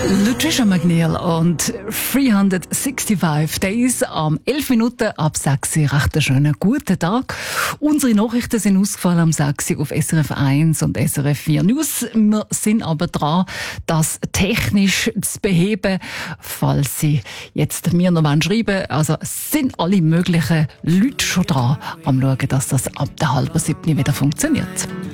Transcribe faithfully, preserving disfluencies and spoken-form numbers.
Lucia McNeil und dreihundertfünfundsechzig Days am elf Minuten ab sechs Uhr. Recht einen schönen guten Tag. Unsere Nachrichten sind ausgefallen am sechs Uhr auf S R F eins und S R F vier News. Wir sind aber dran, das technisch zu beheben, falls Sie jetzt mir noch schreiben wollen. Also sind alle möglichen Leute schon dran am schauen, dass das ab der halben siebten wieder funktioniert.